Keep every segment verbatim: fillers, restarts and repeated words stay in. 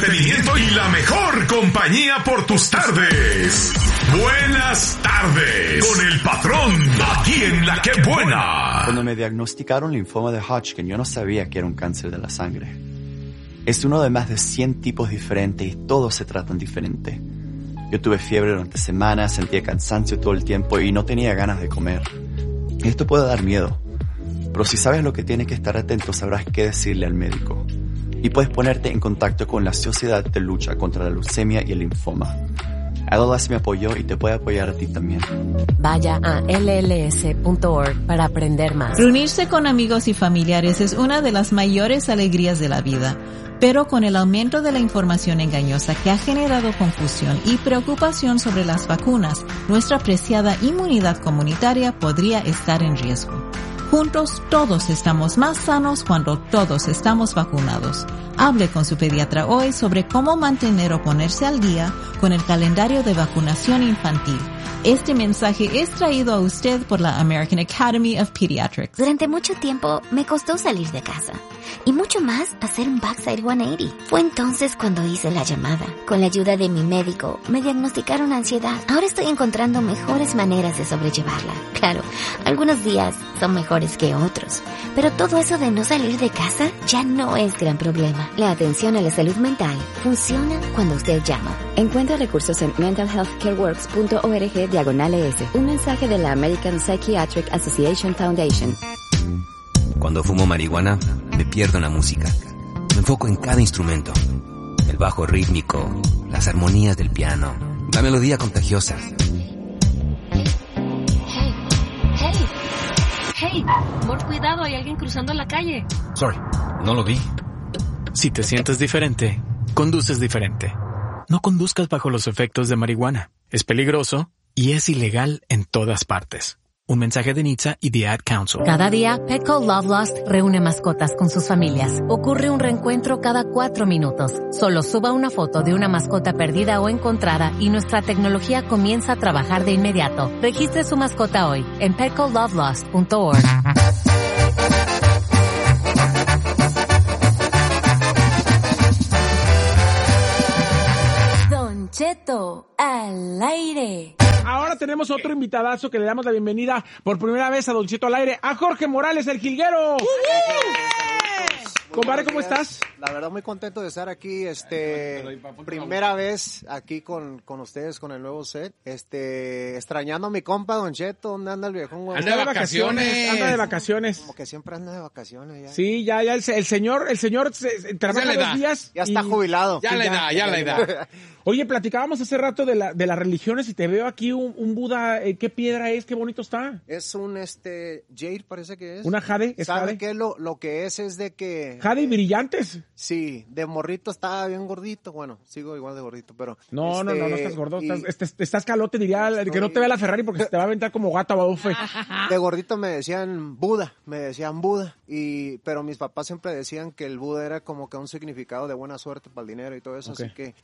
entretenimiento y la mejor compañía por tus tardes. Buenas tardes con el patrón aquí en La Que Buena. Cuando me diagnosticaron linfoma de Hodgkin, yo no sabía que era un cáncer de la sangre. Es uno de más de cien tipos diferentes y todos se tratan diferente. Yo tuve fiebre durante semanas, sentía cansancio todo el tiempo y no tenía ganas de comer. Esto puede dar miedo, pero si sabes lo que tienes que estar atento, sabrás qué decirle al médico. Y puedes ponerte en contacto con la Sociedad de Lucha contra la Leucemia y el Linfoma. L L S me apoyó y te puede apoyar a ti también. Vaya a L L S punto org para aprender más. Reunirse con amigos y familiares es una de las mayores alegrías de la vida. Pero con el aumento de la información engañosa que ha generado confusión y preocupación sobre las vacunas, nuestra preciada inmunidad comunitaria podría estar en riesgo. Juntos todos estamos más sanos cuando todos estamos vacunados. Hable con su pediatra hoy sobre cómo mantener o ponerse al día con el calendario de vacunación infantil. Este mensaje es traído a usted por la American Academy of Pediatrics. Durante mucho tiempo me costó salir de casa y mucho más hacer un backside ciento ochenta. Fue entonces cuando hice la llamada. Con la ayuda de mi médico me diagnosticaron ansiedad. Ahora estoy encontrando mejores maneras de sobrellevarla. Claro, algunos días son mejores que otros, pero todo eso de no salir de casa ya no es gran problema. La atención a la salud mental funciona cuando usted llama. Encuentra recursos en mental health care works punto org diagonal E S. Un mensaje de la American Psychiatric Association Foundation. Cuando fumo marihuana, me pierdo en la música. Me enfoco en cada instrumento. El bajo rítmico, las armonías del piano, la melodía contagiosa. Hey, hey, hey, por cuidado, hay alguien cruzando la calle. Sorry, no lo vi. Si te sientes diferente, conduces diferente. No conduzcas bajo los efectos de marihuana. Es peligroso y es ilegal en todas partes. Un mensaje de N H T S A y The Ad Council. Cada día, Petco Love Lost reúne mascotas con sus familias. Ocurre un reencuentro cada cuatro minutos. Solo suba una foto de una mascota perdida o encontrada y nuestra tecnología comienza a trabajar de inmediato. Registre su mascota hoy en petco love lost punto org. Don Cheto al aire. Ahora tenemos otro invitadazo que le damos la bienvenida por primera vez a Don Cheto al aire, a Jorge Morales, el jilguero. Compadre, ¿cómo estás? La verdad, muy contento de estar aquí, este, primera vez aquí con, con ustedes, con el nuevo set, este, extrañando a mi compa, Don Cheto. ¿Dónde anda el viejón? Anda de vacaciones, anda de vacaciones. Como que siempre anda de vacaciones ya. Sí, ya, ya, el, el señor, el señor se, trabaja dos días. Ya está jubilado. Ya le da, ya le da. Oye, platicábamos hace rato de la, de las religiones y te veo aquí un, un Buda, eh, ¿qué piedra es? Qué bonito está. Es un, este, jade parece que es. ¿Una jade? ¿Es ¿Sabe jade? qué? Lo, lo que es es de que... Jade y brillantes. Sí, de morrito estaba bien gordito, bueno, sigo igual de gordito, pero... No, este, no, no, no estás gordo, y... estás, estás, estás calote, diría, estoy... que no te vea la Ferrari porque se te va a aventar como gato a babufe. De gordito me decían Buda, me decían Buda, y pero mis papás siempre decían que el Buda era como que un significado de buena suerte para el dinero y todo eso, okay. Así que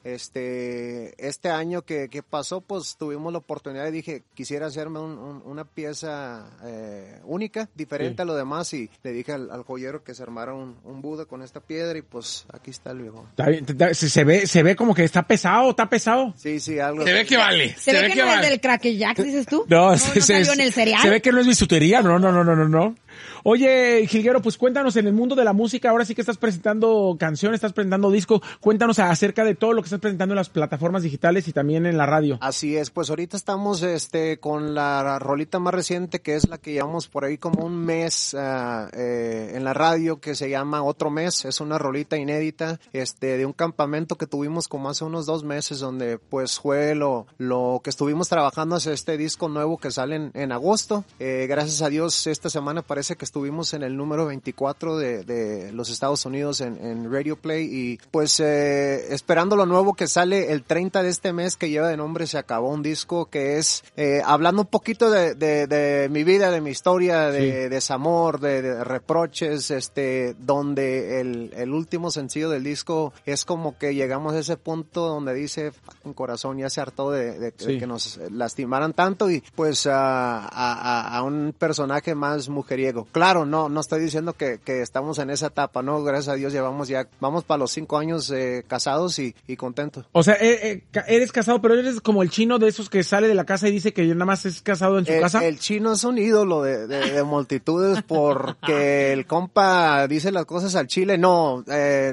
este este año que, que pasó, pues tuvimos la oportunidad y dije, quisiera hacerme un, un, una pieza eh, única, diferente sí. a lo demás, y le dije al, al joyero que se armara un, un Buda con esta piedra y pues aquí está el viejo. Está bien, se, se ve se ve como que está pesado, está pesado. Sí, sí, algo. Se ve que vale. Se, se ve, ve que, que no vale. Es del Cracker Jack, dices tú. No, no, se, no salió se, en el cereal. Se ve que no es bisutería, no, no, no, no, no, no. Oye, Jilguero, pues cuéntanos, en el mundo de la música, ahora sí que estás presentando canciones, estás presentando disco, cuéntanos acerca de todo lo que estás presentando en las plataformas digitales y también en la radio. Así es, pues ahorita estamos este con la rolita más reciente, que es la que llevamos por ahí como un mes uh, eh, en la radio, que se llama Otro Mes. Es una rolita inédita este de un campamento que tuvimos como hace unos dos meses, donde pues fue lo, lo que estuvimos trabajando hacia este disco nuevo que sale en, en agosto. Eh, gracias a Dios, esta semana parece que estuvimos en el número veinticuatro de, de los Estados Unidos en, en Radio Play, y pues eh, esperando lo nuevo que sale el treinta de este mes, que lleva de nombre Se Acabó, un disco que es eh, hablando un poquito de, de, de mi vida, de mi historia, de, sí. desamor, de, de reproches, este, donde el, el último sencillo del disco es como que llegamos a ese punto donde dice, fucking corazón, ya se hartó de, de, sí. de que nos lastimaran tanto, y pues a, a, a un personaje más mujeriego mujeriego. Claro, no, no estoy diciendo que, que estamos en esa etapa, no, gracias a Dios llevamos ya, vamos para los cinco años eh, casados y, y contentos. O sea, eh, eh, eres casado, pero eres como el chino de esos que sale de la casa y dice que nada más es casado en su el, casa. El chino es un ídolo de, de, de multitudes porque el compa dice las cosas al chile. No, eh,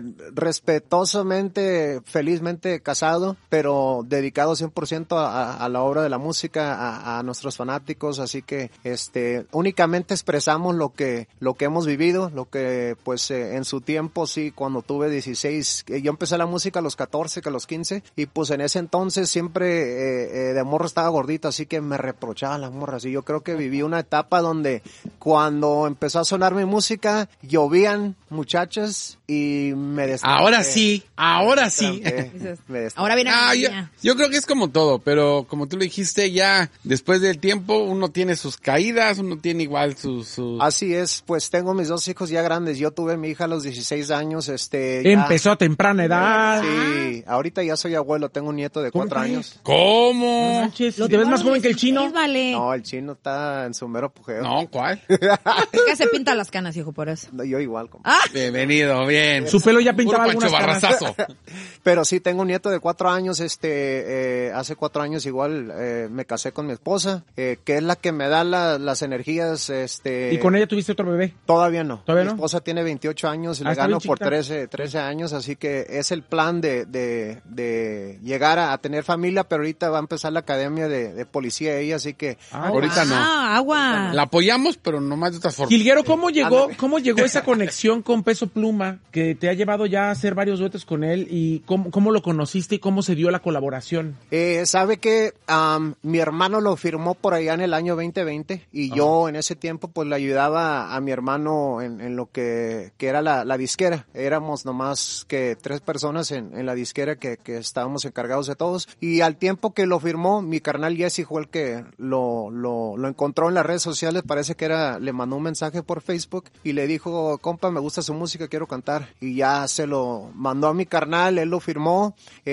respetuosamente, felizmente casado, pero dedicado cien por ciento a, a la obra de la música, a, a nuestros fanáticos, así que este únicamente expresamos lo que lo que hemos vivido, lo que pues eh, en su tiempo, sí, cuando tuve dieciséis, eh, yo empecé la música a los catorce, que a los quince, y pues en ese entonces siempre eh, eh, de morro estaba gordito, así que me reprochaban las morras, y yo creo que viví una etapa donde cuando empezó a sonar mi música, llovían muchachas y me destaqué. Ahora sí, ahora sí. Me ahora viene ah, la yo, niña. yo creo que es como todo, pero como tú lo dijiste, ya después del tiempo uno tiene sus caídas, uno tiene igual sus... sus... Así es, pues tengo mis dos hijos ya grandes, yo tuve mi hija a los dieciséis años, este... Ya, empezó a temprana edad. Sí, ahorita ya soy abuelo, tengo un nieto de cuatro años. ¿Cómo? No manches, ¿te ves más joven que el chino? Vale. No, el chino está en su mero pujeo. No, ¿cuál? Es que se pinta las canas, hijo, por eso. No, yo igual. Como... Ah. Bienvenido, bien. Su pelo ya pintaba Puro algunas Pancho Barrazazo. Pero sí, tengo un nieto de cuatro años, este, eh, hace cuatro años igual eh, me casé con mi esposa, eh, que es la que me da la, las energías, este... ¿Y con ella tuviste otro bebé? Todavía no. ¿Todavía mi no? esposa tiene veintiocho años y Ah, le está gano bien por chiquita. trece, trece años, así que es el plan de, de, de llegar a, a tener familia, pero ahorita va a empezar la academia de, de policía ella, así que... Ah, ahorita no. Ah, agua. La apoyamos, pero nomás de otras formas. Gilguero, ¿cómo llegó, Ándale. cómo llegó esa conexión con Peso Pluma que te ha llevado ya a hacer varios duetos con él y cómo, cómo lo conociste y cómo se dio la colaboración? Eh, sabe que um, mi hermano lo firmó por allá en el año veinte veinte y Ajá. yo en ese tiempo pues le ayudaba a mi hermano en, en lo que, que era la, la disquera. Éramos nomás que tres personas en, en la disquera que, que estábamos encargados de todos y al tiempo que lo firmó mi carnal Jesse fue el que lo, lo, lo encontró en las redes sociales, parece que era, le mandó un mensaje por Facebook y le dijo, compa, me gusta su música, quiero cantar, y ya se lo mandó a mi carnal, él lo firmó,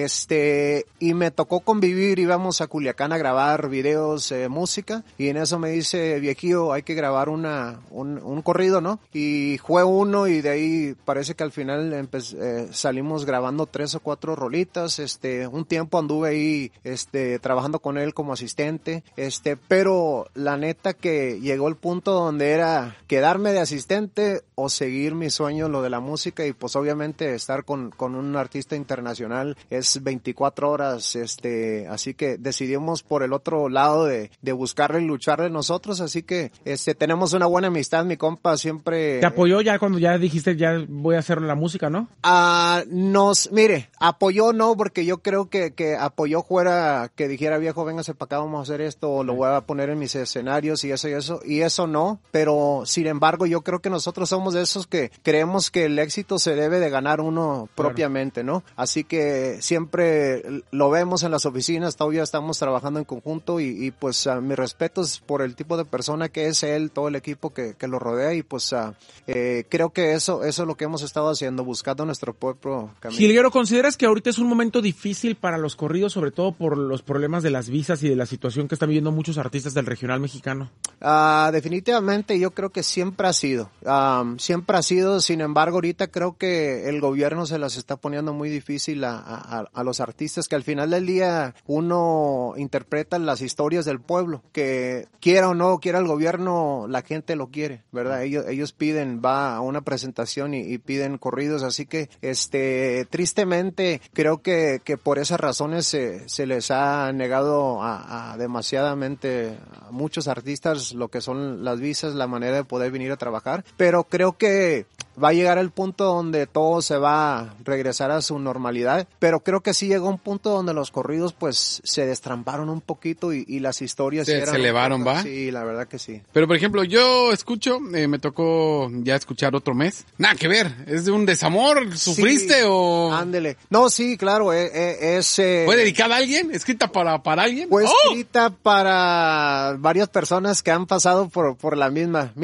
este, y me tocó convivir, íbamos a Culiacán a grabar videos, eh, música, y en eso me dice, viejillo, hay que grabar una, un, un corrido, ¿no? Y fue uno, y de ahí parece que al final empe- eh, salimos grabando tres o cuatro rolitas, este, un tiempo anduve ahí, este, trabajando con él como asistente, este, pero la neta que llegó el punto donde era quedarme de asistente o seguir mi sueño, lo de la música, y pues obviamente estar con, con un artista internacional es veinticuatro horas, este, así que decidimos por el otro lado de, de buscarle y lucharle nosotros, así que este, tenemos una buena amistad, mi compa siempre... ¿Te apoyó ya cuando ya dijiste ya voy a hacer la música, no? Ah, nos, mire, apoyó no, porque yo creo que, que apoyó fuera que dijera, viejo, véngase para acá, vamos a hacer esto, o lo voy a poner en mis escenarios y eso y eso, y eso no, pero sin embargo yo creo que nosotros somos de esos que creemos que el éxito se debe de ganar uno propiamente, ¿no? Así que siempre lo vemos en las oficinas, todavía estamos trabajando en conjunto y, y pues uh, mis respetos por el tipo de persona que es él, todo el equipo que, que lo rodea y pues uh, eh, creo que eso, eso es lo que hemos estado haciendo, buscando nuestro propio camino. Gilguero, ¿consideras que ahorita es un momento difícil para los corridos, sobre todo por los problemas de las visas y de la situación que están viviendo muchos artistas del regional mexicano? Uh, definitivamente yo creo que siempre ha sido, um, siempre ha sido, sin embargo ahorita creo que el gobierno se las está poniendo muy difícil a, a, a los artistas, que al final del día uno interpreta las historias del pueblo, que quiera o no quiera el gobierno, la gente lo quiere, ¿verdad? Ellos, ellos piden, va a una presentación y, y piden corridos, así que este tristemente creo que, que por esas razones se, se les ha negado a, a demasiadamente a muchos artistas lo que son las visas, la manera de poder venir a trabajar, pero creo que va a llegar el punto donde todo se va a regresar a su normalidad, pero creo que sí llegó un punto donde los corridos pues se destramparon un poquito y, y las historias Se, eran se elevaron, ¿va? Sí, la verdad que sí. Pero por ejemplo, yo escucho, eh, me tocó ya escuchar Otro Mes. Nada que ver, ¿es de un desamor? ¿Sufriste sí, o...? Ándele. No, sí, claro, eh, eh, es... Eh, ¿Fue dedicada a alguien? ¿Escrita para, para alguien? Fue ¡Oh! escrita para varias personas que han pasado por, por la misma. Mire,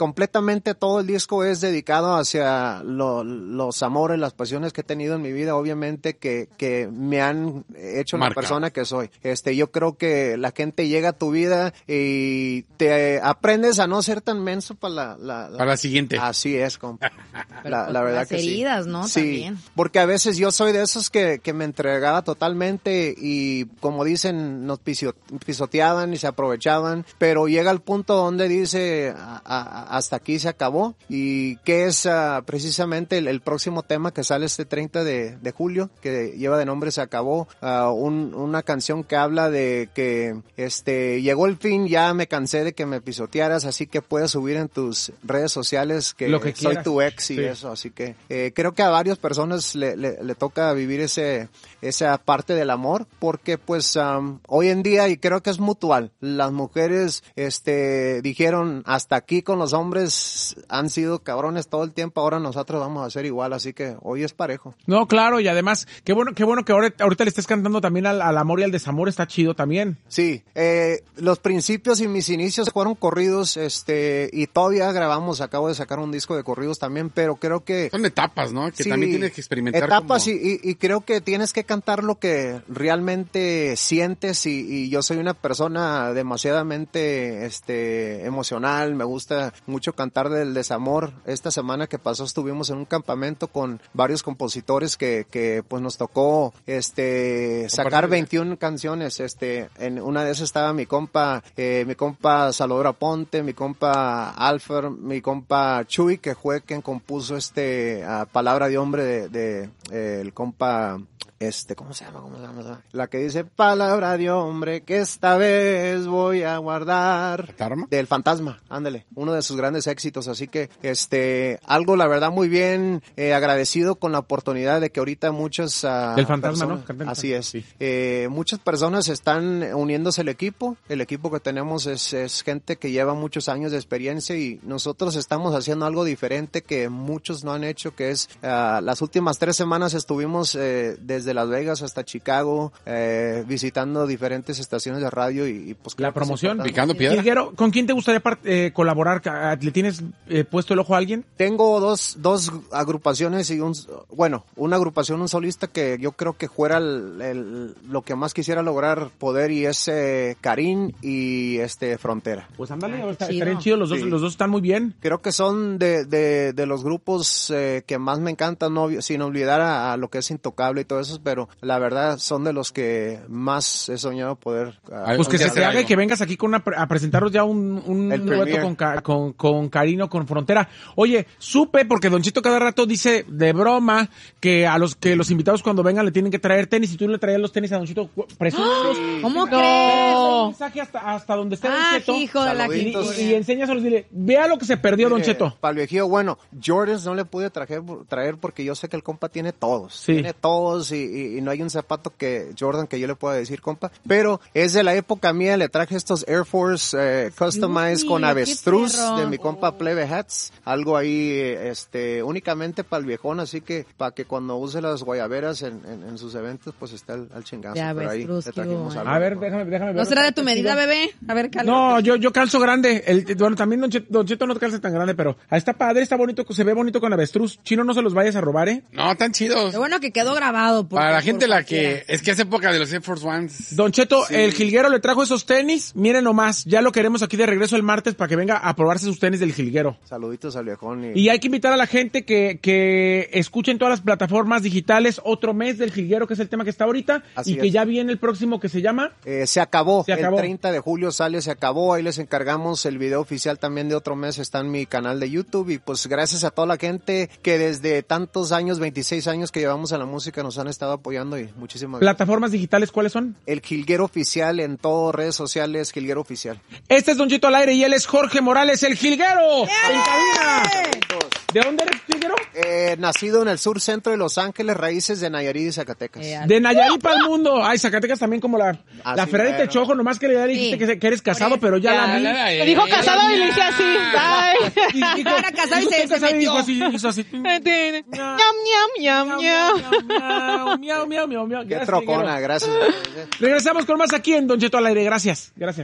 completamente todo el disco es dedicado hacia lo, los amores, las pasiones que he tenido en mi vida, obviamente que, que me han hecho la persona que soy. Este, yo creo que la gente llega a tu vida y te aprendes a no ser tan menso para la, la, la para la siguiente. Así es, compa. La, la verdad las que heridas, sí. ¿no? Sí, También. porque a veces yo soy de esos que, que me entregaba totalmente y como dicen, nos piso, pisoteaban y se aprovechaban, pero llega el punto donde dice a, a, hasta aquí se acabó y que es uh, precisamente el, el próximo tema que sale este treinta de, de julio, que lleva de nombre Se acabó, uh, un, una canción que habla de que este llegó el fin, ya me cansé de que me pisotearas, así que puedes subir en tus redes sociales que, Lo que soy quieras. tu ex y Sí. eso, así que eh, creo que a varias personas le, le, le toca vivir ese esa parte del amor, porque pues um, hoy en día, y creo que es mutual, las mujeres este dijeron hasta aquí con los hombres, han sido cabrones todo el tiempo, ahora nosotros vamos a ser igual, así que hoy es parejo. No, claro, y además, qué bueno, qué bueno que ahora, ahorita le estés cantando también al, al amor y al desamor, está chido también. Sí, eh, los principios y mis inicios fueron corridos, este, y todavía grabamos, acabo de sacar un disco de corridos también, pero creo que... Son etapas, ¿no? Que sí, también tienes que experimentar. Etapas como... y, y, y creo que tienes que cantar lo que realmente sientes y, y yo soy una persona demasiadamente este, emocional, me gusta mucho cantar del desamor. Esta semana que pasó estuvimos en un campamento con varios compositores que, que pues nos tocó este sacar veintiuna canciones, este en una de esas estaba mi compa, eh, mi compa Salvador Aponte, mi compa Alfer, mi compa Chuy, que fue quien compuso este uh, Palabra de Hombre de, de eh, el compa este, ¿cómo se llama? ¿Cómo se llama? La que dice palabra de hombre que esta vez voy a guardar. ¿Karma? Del Fantasma, ándale, uno de sus grandes éxitos, así que, este, algo la verdad muy bien, eh, agradecido con la oportunidad de que ahorita muchas uh, Del Fantasma, personas, ¿no? Del así es, sí. eh, muchas personas están uniéndose al equipo, el equipo que tenemos es, es gente que lleva muchos años de experiencia y nosotros estamos haciendo algo diferente que muchos no han hecho, que es, uh, las últimas tres semanas estuvimos eh, desde Las Vegas hasta Chicago, eh, visitando diferentes estaciones de radio y, y pues la promoción, picando piedra. Jilguero, ¿con quién te gustaría eh, colaborar? ¿Le tienes eh, puesto el ojo a alguien? Tengo dos dos agrupaciones y un bueno una agrupación un solista que yo creo que fuera el, el, lo que más quisiera lograr poder y es eh, Karim y este Frontera. Pues ándale, está, estarían chidos los dos, Sí. los dos están muy bien. Creo que son de de, de los grupos eh, que más me encantan, no, sin olvidar a, a lo que es Intocable y todo eso, pero la verdad son de los que más he soñado poder... Uh, pues que se te haga y que vengas aquí con una, a presentaros ya un, un dueto con, con, con Karino, con Frontera. Oye, supe, porque Don Cheto cada rato dice de broma que a los que los invitados cuando vengan le tienen que traer tenis y tú le traías los tenis a Don Cheto, presúmelos. ¿Cómo no. crees? Un mensaje hasta, hasta donde esté ah, Don Cheto. Hijo de la y, y, y enséñaselos, dile, vea lo que se perdió Don Cheto. Para el viejillo, bueno, Jordans no le pude traer, traer porque yo sé que el compa tiene todos. Sí. Tiene todos y, y, y no hay un zapato que Jordan que yo le pueda decir, compa. Pero es de la época mía, le traje estos Air Force eh, Customized con avestruz de mi compa Plebe Hats. Algo ahí, este, únicamente para el viejón, así que para que cuando use las guayaberas en, en, en sus eventos, pues está al, al chingazo. De pero ahí avestruz, le trajimos algo. A ver, déjame, déjame ver. ¿No será de tu medida, bebé? A ver, calma. No, yo, yo calzo grande. El, bueno, también Don Cheto, Don Cheto no calza tan grande, pero ahí está padre, está bonito, se ve bonito con avestruz. Chino, no se los vayas a robar, ¿eh? No, tan chidos. Qué bueno que quedó grabado. Porque, Para la gente la cualquiera. que... Es que hace época de los Air Force Ones. Don Cheto, Sí. el Jilguero le trajo esos tenis. Miren nomás, ya lo queremos aquí de regreso el martes para que venga a probarse sus tenis del Jilguero. Saluditos al viejón. Y, Y hay que invitar a la gente que, que escuchen todas las plataformas digitales otro mes del Jilguero, que es el tema que está ahorita. Así y que es. ya viene el próximo que se llama... Eh, se acabó. Se acabó. El treinta de julio sale, se acabó. Ahí les encargamos el video oficial también de otro mes. Está en mi canal de YouTube. Y pues gracias a toda la gente que desde tantos años, veintiséis años que llevamos a la música, nos han estado apoyando y muchísimas gracias. ¿Plataformas digitales cuáles son? El Jilguero Oficial en todas redes sociales, Jilguero Oficial. Este es Don Cheto al aire y él es Jorge Morales, el Jilguero. En cabina. ¿De dónde eres, Jilguero? Eh, nacido en el sur centro de Los Ángeles, raíces de Nayarit y Zacatecas. Eh, De Nayarit para el mundo. Ay, Zacatecas también como la, Así la Ferrari mero. Techojo, nomás que le dijiste Sí. que, que eres casado, pero ya, Ya, la vi. ya la- Me dijo casado y le dije así. Ay. Y dijo, Era casado y dijo se- que se casado y metió. dijo así, hizo así. Ñam, ñam, ñam, ñam. Miau, miau, miau, miau. Qué Gracias, trocona, Jilguero. gracias. Regresamos con más aquí en Don Cheto al aire. Gracias. Gracias.